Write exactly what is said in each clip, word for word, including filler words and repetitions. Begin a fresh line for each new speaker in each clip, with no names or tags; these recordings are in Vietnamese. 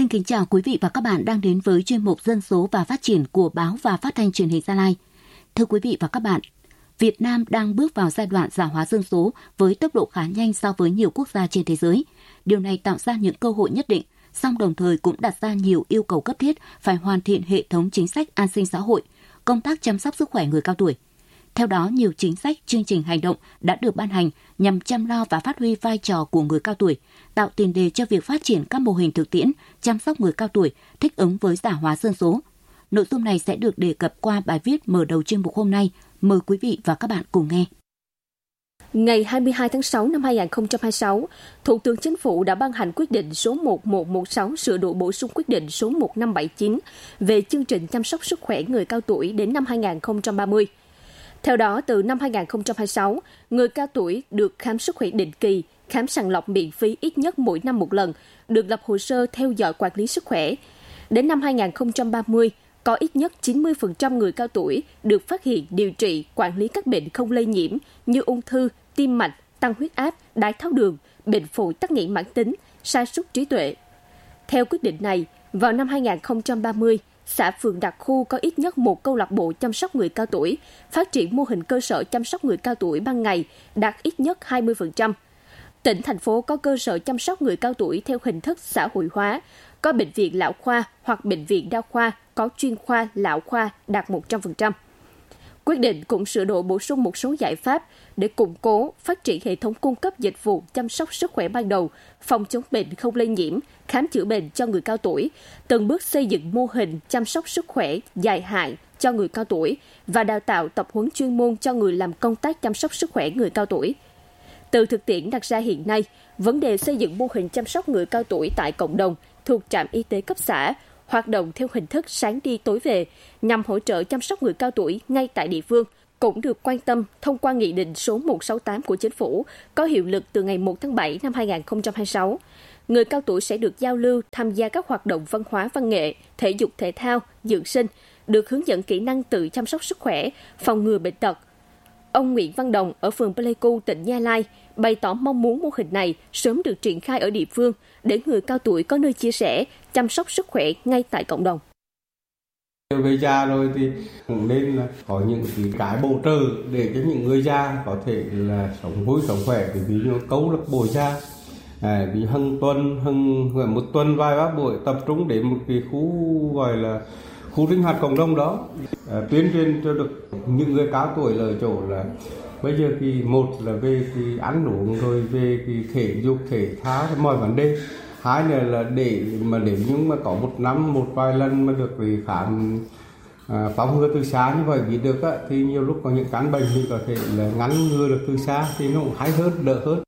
Xin kính chào quý vị và các bạn đang đến với chuyên mục Dân số và Phát triển của Báo và Phát thanh Truyền hình Gia Lai. Thưa quý vị và các bạn, Việt Nam đang bước vào giai đoạn già hóa dân số với tốc độ khá nhanh so với nhiều quốc gia trên thế giới. Điều này tạo ra những cơ hội nhất định, song đồng thời cũng đặt ra nhiều yêu cầu cấp thiết phải hoàn thiện hệ thống chính sách an sinh xã hội, công tác chăm sóc sức khỏe người cao tuổi. Theo đó, nhiều chính sách, chương trình hành động đã được ban hành nhằm chăm lo và phát huy vai trò của người cao tuổi, tạo tiền đề cho việc phát triển các mô hình thực tiễn chăm sóc người cao tuổi thích ứng với già hóa dân số. Nội dung này sẽ được đề cập qua bài viết mở đầu chuyên mục hôm nay. Mời quý vị và các bạn cùng nghe.
Ngày hai mươi hai tháng sáu năm hai nghìn không trăm hai mươi sáu, Thủ tướng Chính phủ đã ban hành quyết định số một một một sáu sửa đổi bổ sung quyết định số một năm bảy chín về chương trình chăm sóc sức khỏe người cao tuổi đến năm hai nghìn không trăm ba mươi. Theo đó, từ năm hai nghìn không trăm hai mươi sáu, người cao tuổi được khám sức khỏe định kỳ, khám sàng lọc miễn phí ít nhất mỗi năm một lần, được lập hồ sơ theo dõi quản lý sức khỏe. Đến năm hai nghìn không trăm ba mươi, có ít nhất chín mươi phần trăm người cao tuổi được phát hiện, điều trị, quản lý các bệnh không lây nhiễm như ung thư, tim mạch, tăng huyết áp, đái tháo đường, bệnh phổi tắc nghẽn mãn tính, sa sút trí tuệ. Theo quyết định này, vào năm hai nghìn không trăm ba mươi, xã phường đặc khu có ít nhất một câu lạc bộ chăm sóc người cao tuổi, phát triển mô hình cơ sở chăm sóc người cao tuổi ban ngày đạt ít nhất hai mươi phần trăm. Tỉnh, thành phố có cơ sở chăm sóc người cao tuổi theo hình thức xã hội hóa, có bệnh viện lão khoa hoặc bệnh viện đa khoa có chuyên khoa lão khoa đạt một trăm phần trăm. Quyết định cũng sửa đổi bổ sung một số giải pháp để củng cố, phát triển hệ thống cung cấp dịch vụ chăm sóc sức khỏe ban đầu, phòng chống bệnh không lây nhiễm, khám chữa bệnh cho người cao tuổi, từng bước xây dựng mô hình chăm sóc sức khỏe dài hạn cho người cao tuổi và đào tạo tập huấn chuyên môn cho người làm công tác chăm sóc sức khỏe người cao tuổi. Từ thực tiễn đặt ra hiện nay, vấn đề xây dựng mô hình chăm sóc người cao tuổi tại cộng đồng thuộc trạm y tế cấp xã, hoạt động theo hình thức sáng đi tối về nhằm hỗ trợ chăm sóc người cao tuổi ngay tại địa phương cũng được quan tâm thông qua Nghị định số một sáu tám của Chính phủ có hiệu lực từ ngày một tháng bảy năm hai nghìn không trăm hai mươi sáu. Người cao tuổi sẽ được giao lưu, tham gia các hoạt động văn hóa văn nghệ, thể dục thể thao, dưỡng sinh, được hướng dẫn kỹ năng tự chăm sóc sức khỏe, phòng ngừa bệnh tật. Ông Nguyễn Văn Đồng ở phường Pleiku, tỉnh Gia Lai bày tỏ mong muốn mô hình này sớm được triển khai ở địa phương để người cao tuổi có nơi chia sẻ, chăm sóc sức khỏe ngay tại cộng đồng.
Về già rồi thì cũng nên là có những cái bổ trợ để cho những người già có thể là sống vui sống khỏe, ví dụ câu lạc bộ già, à, vì hàng tuần, hàng một tuần vài ba buổi tập trung đến một cái khu gọi là khu sinh hoạt cộng đồng đó, à, tuyên truyền cho được những người cao tuổi là ở chỗ là bây giờ thì một là về thì ăn uống, rồi về thì thể dục thể thao mọi vấn đề. Hai nữa là để mà nếu như mà có một năm một vài lần mà được về khám à, phòng ngừa từ xa như vậy vì được á, thì nhiều lúc có những căn bệnh thì có thể là ngăn ngừa được từ xa thì nó cũng hay hơn, đỡ hơn.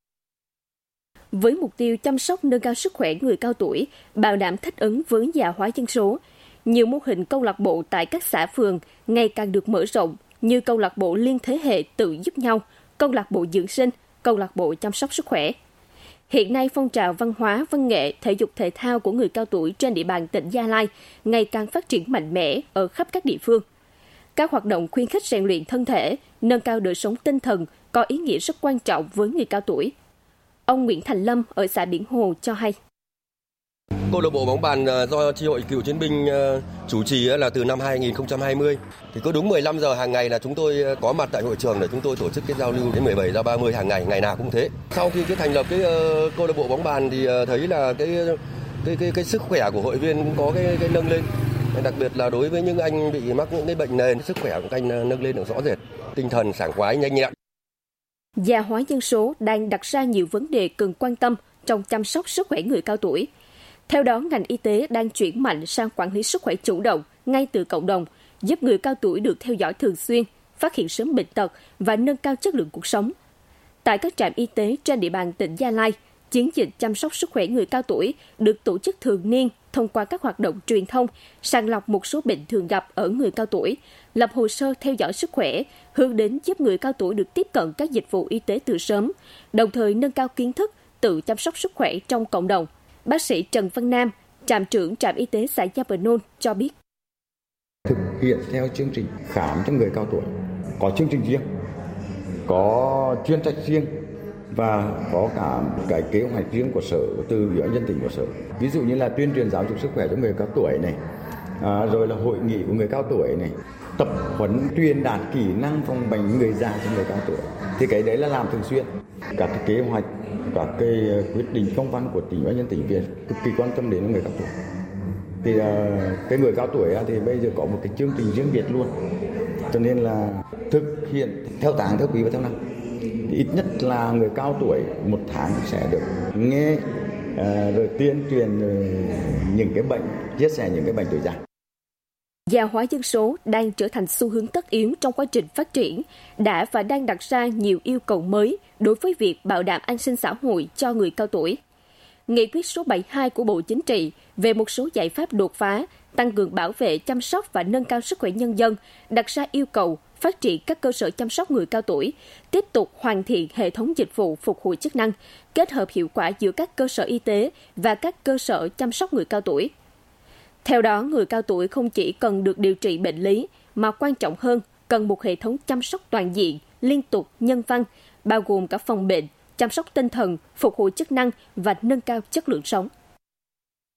Với mục tiêu chăm sóc nâng cao sức khỏe người cao tuổi, bảo đảm thích ứng với già hóa dân số, nhiều mô hình câu lạc bộ tại các xã phường ngày càng được mở rộng như câu lạc bộ liên thế hệ tự giúp nhau, câu lạc bộ dưỡng sinh, câu lạc bộ chăm sóc sức khỏe. Hiện nay, phong trào văn hóa, văn nghệ, thể dục thể thao của người cao tuổi trên địa bàn tỉnh Gia Lai ngày càng phát triển mạnh mẽ ở khắp các địa phương. Các hoạt động khuyến khích rèn luyện thân thể, nâng cao đời sống tinh thần có ý nghĩa rất quan trọng với người cao tuổi. Ông Nguyễn Thành Lâm ở xã Biển Hồ cho hay.
Câu lạc bộ bóng bàn do chi hội cựu chiến binh chủ trì là từ năm hai nghìn không trăm hai mươi. Thì có đúng mười lăm giờ hàng ngày là chúng tôi có mặt tại hội trường để chúng tôi tổ chức cái giao lưu đến mười bảy giờ ba mươi hàng ngày, ngày nào cũng thế. Sau khi cái thành lập cái câu lạc bộ bóng bàn thì thấy là cái cái cái cái sức khỏe của hội viên cũng có cái cái nâng lên. Đặc biệt là đối với những anh bị mắc những cái bệnh nền, sức khỏe của anh nâng lên được rõ rệt, tinh thần sảng khoái, nhanh nhẹn.
Già hóa dân số đang đặt ra nhiều vấn đề cần quan tâm trong chăm sóc sức khỏe người cao tuổi. Theo đó, ngành y tế đang chuyển mạnh sang quản lý sức khỏe chủ động ngay từ cộng đồng, giúp người cao tuổi được theo dõi thường xuyên, phát hiện sớm bệnh tật và nâng cao chất lượng cuộc sống. Tại các trạm y tế trên địa bàn tỉnh Gia Lai, chiến dịch chăm sóc sức khỏe người cao tuổi được tổ chức thường niên thông qua các hoạt động truyền thông, sàng lọc một số bệnh thường gặp ở người cao tuổi, lập hồ sơ theo dõi sức khỏe, hướng đến giúp người cao tuổi được tiếp cận các dịch vụ y tế từ sớm, đồng thời nâng cao kiến thức tự chăm sóc sức khỏe trong cộng đồng. Bác sĩ Trần Văn Nam, trạm trưởng trạm y tế xã Gia Bờ Nôn cho biết.
Thực hiện theo chương trình khám cho người cao tuổi, có chương trình riêng, có chuyên trách riêng và có cả cái kế hoạch riêng của sở, từ ủy ban nhân tỉnh của sở. Ví dụ như là tuyên truyền giáo dục sức khỏe cho người cao tuổi này, à, rồi là hội nghị của người cao tuổi này, tập huấn truyền đạt kỹ năng phòng bệnh người già cho người cao tuổi. Thì cái đấy là làm thường xuyên. Các cái kế hoạch, các cái quyết định công văn của tỉnh ủy ban nhân tỉnh Việt cực kỳ quan tâm đến người cao tuổi. Thì uh, cái người cao tuổi uh, thì bây giờ có một cái chương trình riêng biệt luôn, cho nên là thực hiện theo tháng, theo quý và theo năm. Thì ít nhất là người cao tuổi một tháng sẽ được nghe uh, rồi tuyên truyền uh, những cái bệnh, chia sẻ những cái bệnh tuổi già.
Già hóa dân số đang trở thành xu hướng tất yếu trong quá trình phát triển, đã và đang đặt ra nhiều yêu cầu mới đối với việc bảo đảm an sinh xã hội cho người cao tuổi. Nghị quyết số bảy mươi hai của Bộ Chính trị về một số giải pháp đột phá, tăng cường bảo vệ, chăm sóc và nâng cao sức khỏe nhân dân đặt ra yêu cầu phát triển các cơ sở chăm sóc người cao tuổi, tiếp tục hoàn thiện hệ thống dịch vụ phục hồi chức năng, kết hợp hiệu quả giữa các cơ sở y tế và các cơ sở chăm sóc người cao tuổi. Theo đó, người cao tuổi không chỉ cần được điều trị bệnh lý, mà quan trọng hơn, cần một hệ thống chăm sóc toàn diện, liên tục, nhân văn, bao gồm cả phòng bệnh, chăm sóc tinh thần, phục hồi chức năng và nâng cao chất lượng sống.